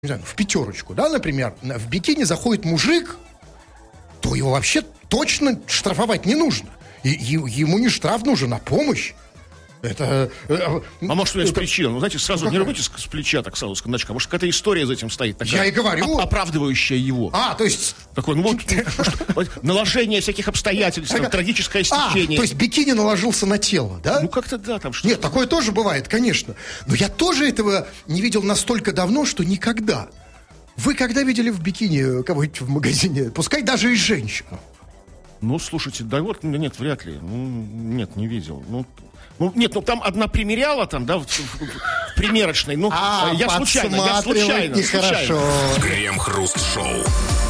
не знаю, в пятерочку, да, например, в бикини заходит мужик, то его вообще точно штрафовать не нужно. Ему не штраф нужен, а помощь. Это... А может, у меня есть причина? Ну, знаете, сразу не рвите с плеча, так сразу, с кондачка. Может, какая-то история за этим стоит такая. Я и говорю. Оправдывающая его. То есть... Такое, ну, вот, наложение всяких обстоятельств, трагическое стечение. То есть бикини наложился на тело, да? Ну, как-то да, там что-то. Нет, такое тоже бывает, конечно. Но я тоже этого не видел настолько давно, что никогда. Вы когда видели в бикини кого-нибудь в магазине? Пускай даже и женщину. Ну, слушайте, да вот, нет, вряд ли. Ну, нет, не видел. Нет, там одна примеряла там, да, в примерочной. Ну, я случайно. Нехорошо. Крем-хруст-шоу.